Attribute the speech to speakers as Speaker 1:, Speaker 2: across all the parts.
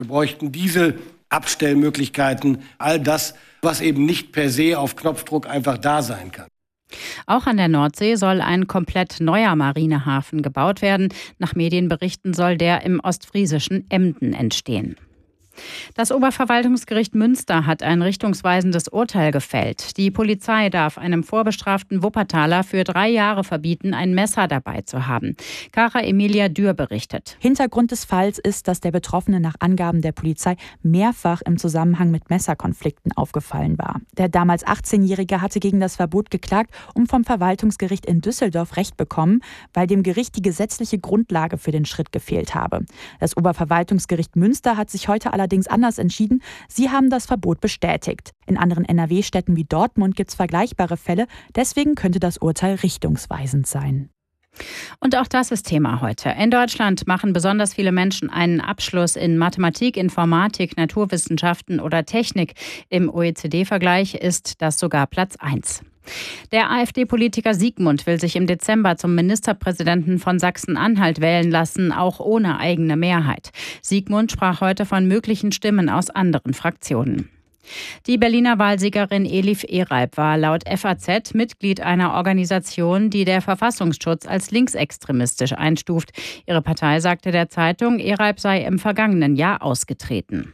Speaker 1: Wir bräuchten Dieselabstellmöglichkeiten, all das, was eben nicht per se auf Knopfdruck einfach da sein kann.
Speaker 2: Auch an der Nordsee soll ein komplett neuer Marinehafen gebaut werden. Nach Medienberichten soll der im ostfriesischen Emden entstehen. Das Oberverwaltungsgericht Münster hat ein richtungsweisendes Urteil gefällt. Die Polizei darf einem vorbestraften Wuppertaler für 3 Jahre verbieten, ein Messer dabei zu haben. Cara Emilia Dürr berichtet.
Speaker 3: Hintergrund des Falls ist, dass der Betroffene nach Angaben der Polizei mehrfach im Zusammenhang mit Messerkonflikten aufgefallen war. Der damals 18-Jährige hatte gegen das Verbot geklagt und vom Verwaltungsgericht in Düsseldorf Recht bekommen, weil dem Gericht die gesetzliche Grundlage für den Schritt gefehlt habe. Das Oberverwaltungsgericht Münster hat sich heute allerdings anders entschieden. Sie haben das Verbot bestätigt. In anderen NRW-Städten wie Dortmund gibt es vergleichbare Fälle. Deswegen könnte das Urteil richtungsweisend sein.
Speaker 2: Und auch das ist Thema heute. In Deutschland machen besonders viele Menschen einen Abschluss in Mathematik, Informatik, Naturwissenschaften oder Technik. Im OECD-Vergleich ist das sogar Platz 1. Der AfD-Politiker Siegmund will sich im Dezember zum Ministerpräsidenten von Sachsen-Anhalt wählen lassen, auch ohne eigene Mehrheit. Siegmund sprach heute von möglichen Stimmen aus anderen Fraktionen. Die Berliner Wahlsiegerin Elif Ereib war laut FAZ Mitglied einer Organisation, die der Verfassungsschutz als linksextremistisch einstuft. Ihre Partei sagte der Zeitung, Ereib sei im vergangenen Jahr ausgetreten.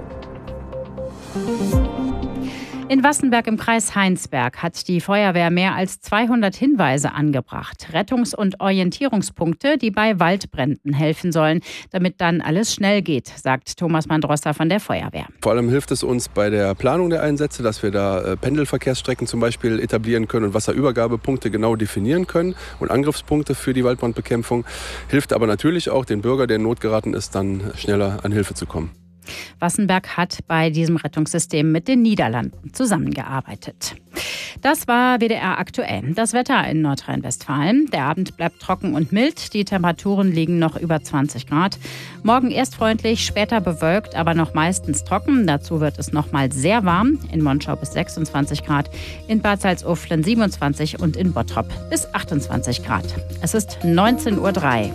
Speaker 2: In Wassenberg im Kreis Heinsberg hat die Feuerwehr mehr als 200 Hinweise angebracht. Rettungs- und Orientierungspunkte, die bei Waldbränden helfen sollen, damit dann alles schnell geht, sagt Thomas Mandrosser von der Feuerwehr.
Speaker 4: Vor allem hilft es uns bei der Planung der Einsätze, dass wir da Pendelverkehrsstrecken zum Beispiel etablieren können und Wasserübergabepunkte genau definieren können und Angriffspunkte für die Waldbrandbekämpfung. Hilft aber natürlich auch den Bürger, der in Not geraten ist, dann schneller an Hilfe zu kommen.
Speaker 2: Wassenberg hat bei diesem Rettungssystem mit den Niederlanden zusammengearbeitet. Das war WDR aktuell. Das Wetter in Nordrhein-Westfalen. Der Abend bleibt trocken und mild. Die Temperaturen liegen noch über 20 Grad. Morgen erst freundlich, später bewölkt, aber noch meistens trocken. Dazu wird es noch mal sehr warm. In Monschau bis 26 Grad, in Bad Salzuflen 27 und in Bottrop bis 28 Grad. Es ist 19:03 Uhr.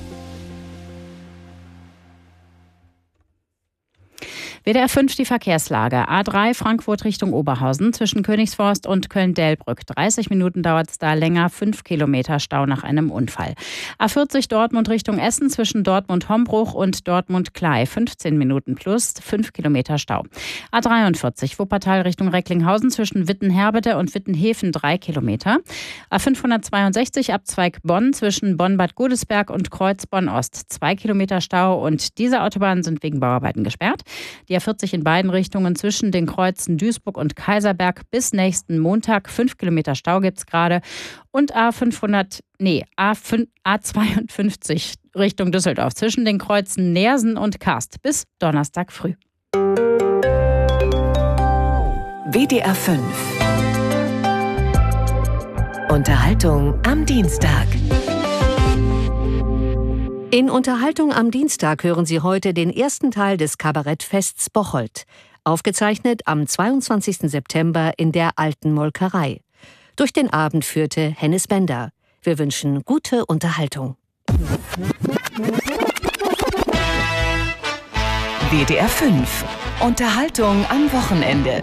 Speaker 2: WDR 5 die Verkehrslage. A3 Frankfurt Richtung Oberhausen zwischen Königsforst und Köln-Delbrück. 30 Minuten dauert es da länger, 5 Kilometer Stau nach einem Unfall. A40 Dortmund Richtung Essen zwischen Dortmund-Hombruch und Dortmund-Klei. 15 Minuten plus, 5 Kilometer Stau. A43 Wuppertal Richtung Recklinghausen zwischen Wittenherbede und Wittenhefen 3 Kilometer. A562 Abzweig Bonn zwischen Bonn-Bad Godesberg und Kreuz-Bonn-Ost. 2 Kilometer Stau und diese Autobahnen sind wegen Bauarbeiten gesperrt. Die A40 in beiden Richtungen zwischen den Kreuzen Duisburg und Kaiserberg bis nächsten Montag. 5 Kilometer Stau gibt es gerade. Und A52 Richtung Düsseldorf zwischen den Kreuzen Neersen und Karst bis Donnerstag früh.
Speaker 5: WDR 5 Unterhaltung am Dienstag. In Unterhaltung am Dienstag hören Sie heute den ersten Teil des Kabarettfests Bocholt, aufgezeichnet am 22. September in der Alten Molkerei. Durch den Abend führte Hennes Bender. Wir wünschen gute Unterhaltung. WDR 5 Unterhaltung am Wochenende.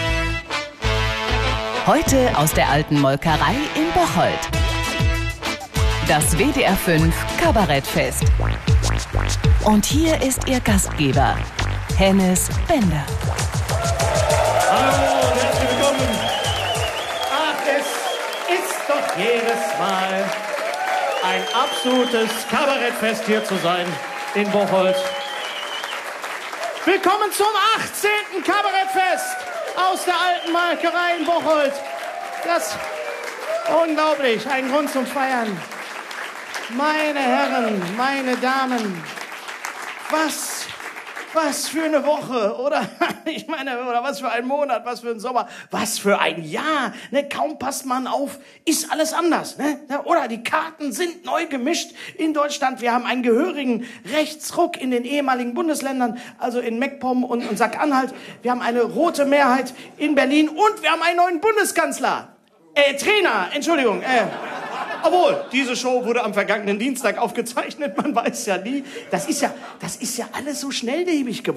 Speaker 5: Heute aus der Alten Molkerei in Bocholt. Das WDR 5 Kabarettfest. Und hier ist Ihr Gastgeber, Hennes Bender.
Speaker 6: Hallo und herzlich willkommen. Ach, es ist doch jedes Mal ein absolutes Kabarettfest hier zu sein in Bocholt. Willkommen zum 18. Kabarettfest aus der Alten Molkerei in Bocholt. Das ist unglaublich, ein Grund zum Feiern. Meine Herren, meine Damen, was für eine Woche, oder? Ich meine, oder was für ein Monat, was für ein Sommer, was für ein Jahr, ne? Kaum passt man auf, ist alles anders, ne? Oder die Karten sind neu gemischt in Deutschland. Wir haben einen gehörigen Rechtsruck in den ehemaligen Bundesländern, also in MacPom und Sachsen-Anhalt. Wir haben eine rote Mehrheit in Berlin und wir haben einen neuen Bundeskanzler. Trainer, Entschuldigung, obwohl, diese Show wurde am vergangenen Dienstag aufgezeichnet, man weiß ja nie. Das ist ja alles so schnelllebig geworden.